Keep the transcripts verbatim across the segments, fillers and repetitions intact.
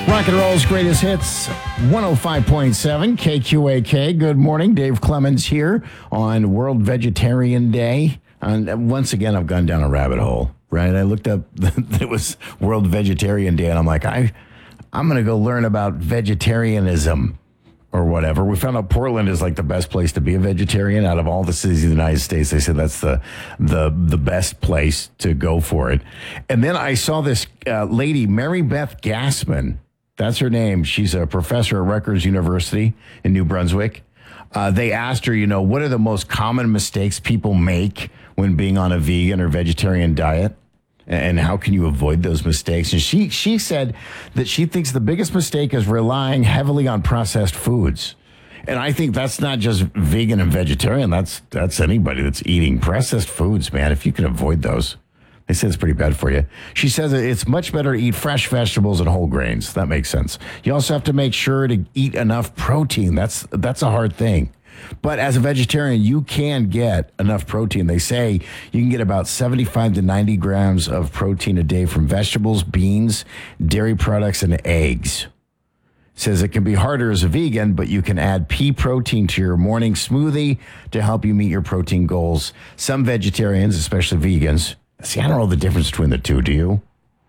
Rock and roll's greatest hits, one oh five point seven K Q A K. Good morning. Dave Clemens here on World Vegetarian Day. And once again, I've gone down a rabbit hole, right? I looked up, it was World Vegetarian Day, and I'm like, I, I'm going to go learn about vegetarianism or whatever. We found out Portland is like the best place to be a vegetarian out of all the cities of the United States. They said that's the the the best place to go for it. And then I saw this uh, lady, Mary Beth Gassman. That's her name. She's a professor at Rutgers University in New Brunswick. Uh, they asked her, you know, what are the most common mistakes people make when being on a vegan or vegetarian diet? And how can you avoid those mistakes? And she she said that she thinks the biggest mistake is relying heavily on processed foods. And I think that's not just vegan and vegetarian. That's that's anybody that's eating processed foods, man. If you can avoid those, they say it's pretty bad for you. She says it's much better to eat fresh vegetables and whole grains. That makes sense. You also have to make sure to eat enough protein. That's that's a hard thing. But as a vegetarian, you can get enough protein. They say you can get about seventy-five to ninety grams of protein a day from vegetables, beans, dairy products, and eggs. It says it can be harder as a vegan, but you can add pea protein to your morning smoothie to help you meet your protein goals. Some vegetarians, especially vegans, see, I don't know the difference between the two, do you?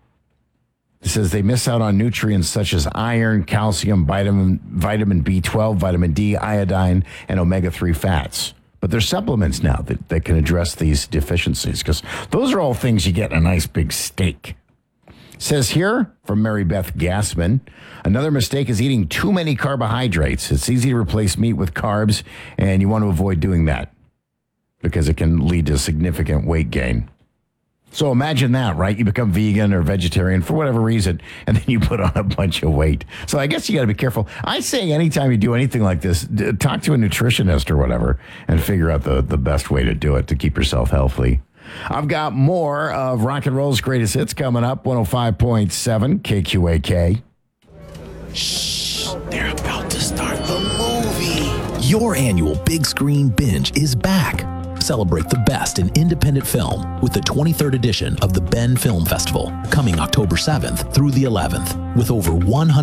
It says they miss out on nutrients such as iron, calcium, vitamin, vitamin B twelve, vitamin D, iodine, and omega three fats. But there's supplements now that, that can address these deficiencies because those are all things you get in a nice big steak. It says here from Mary Beth Gassman, another mistake is eating too many carbohydrates. It's easy to replace meat with carbs, and you want to avoid doing that because it can lead to significant weight gain. So imagine that, right? You become vegan or vegetarian for whatever reason, and then you put on a bunch of weight. So I guess you got to be careful. I say anytime you do anything like this, d- talk to a nutritionist or whatever and figure out the, the best way to do it to keep yourself healthy. I've got more of Rock and Roll's greatest hits coming up, one oh five point seven K Q A K. Shh, they're about to start the movie. Your annual big screen binge is back. Celebrate the best in independent film with the twenty-third edition of the Bend Film Festival, coming October seventh through the eleventh, with over one hundred